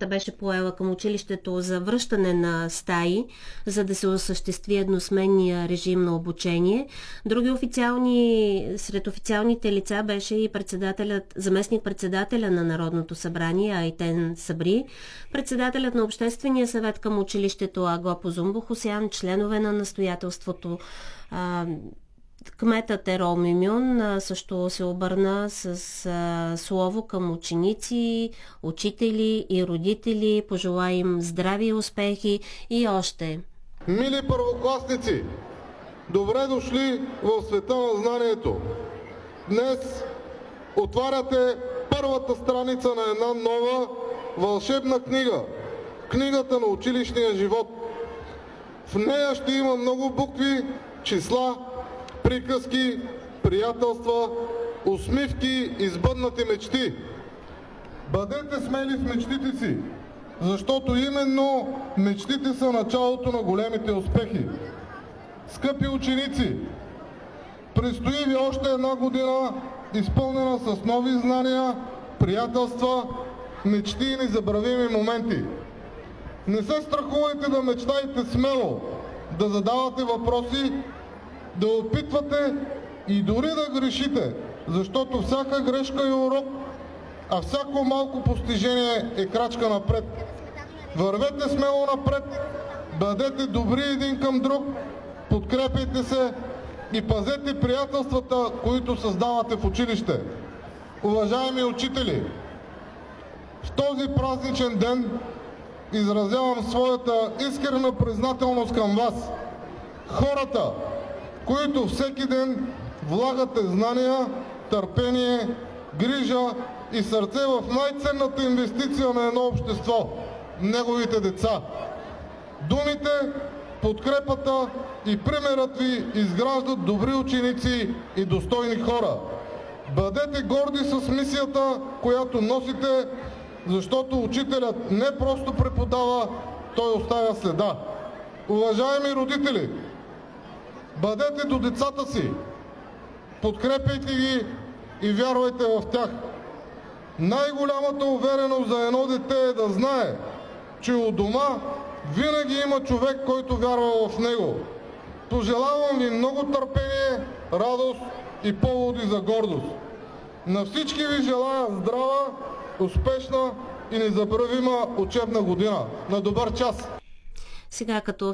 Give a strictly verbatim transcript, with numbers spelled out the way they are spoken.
държавата беше поела към училището за връщане на стаи, за да се осъществи едносменния режим на обучение. Други официални, сред официалните лица беше и председателят, заместник-председателя на Народното събрание Айтен Сабри, председателят на Обществения съвет към училището Агопо Зумбо Хусян, членове на настоятелството. Кметът Ерол Мюмюн също се обърна с а, слово към ученици, учители и родители, пожела им здрави и успехи и още. Мили първокласници, добре дошли в света на знанието. Днес отваряте първата страница на една нова вълшебна книга. Книгата на училищния живот. В нея ще има много букви, числа, приказки, приятелства, усмивки и сбъднати мечти. Бъдете смели в мечтите си, защото именно мечтите са началото на големите успехи. Скъпи ученици, предстои ви още една година, изпълнена с нови знания, приятелства, мечти и незабравими моменти. Не се страхувайте да мечтаете смело, да задавате въпроси, да опитвате и дори да грешите, защото всяка грешка е урок, а всяко малко постижение е крачка напред. Вървете смело напред, бъдете добри един към друг, подкрепяйте се и пазете приятелствата, които създавате в училище. Уважаеми учители, в този празничен ден изразявам своята искрена признателност към вас, хората, които всеки ден влагате знания, търпение, грижа и сърце в най-ценната инвестиция на едно общество – неговите деца. Думите, подкрепата и примерът ви изграждат добри ученици и достойни хора. Бъдете горди с мисията, която носите, защото учителят не просто преподава, той оставя следа. Уважаеми родители, бъдете до децата си, подкрепяйте ги и вярвайте в тях. Най-голямата увереност за едно дете е да знае, че у дома винаги има човек, който вярва в него. Пожелавам ви много търпение, радост и поводи за гордост. На всички ви желая здрава, успешна и незабравима учебна година. На добър час! Сега като